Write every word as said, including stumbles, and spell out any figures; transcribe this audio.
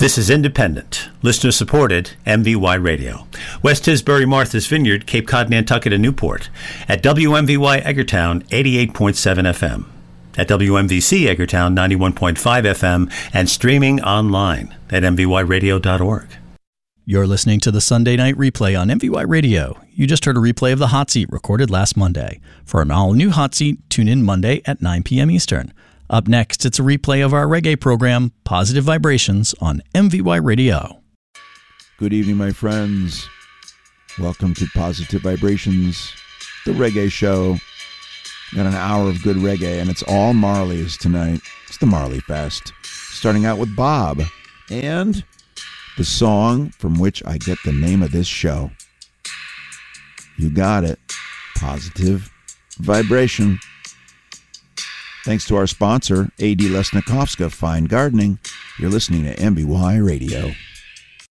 This is independent, listener-supported M V Y Radio. West Tisbury, Martha's Vineyard, Cape Cod, Nantucket, and Newport. At W M V Y Edgartown, eighty-eight point seven F M. At W M V C Edgartown, ninety-one point five F M. And streaming online at m v y radio dot org. You're listening to the Sunday Night Replay on M V Y Radio. You just heard a replay of The Hot Seat recorded last Monday. For an all-new Hot Seat, tune in Monday at nine p.m. Eastern. Up next, it's a replay of our reggae program, Positive Vibrations, on M V Y Radio. Good evening, my friends. Welcome to Positive Vibrations, the reggae show. Got an hour of good reggae, and it's all Marleys tonight. It's the Marley Fest. Starting out with Bob, and the song from which I get the name of this show. You got it. Positive Vibration. Thanks to our sponsor, A D Lesnikovska Fine Gardening. You're listening to M V Y Radio.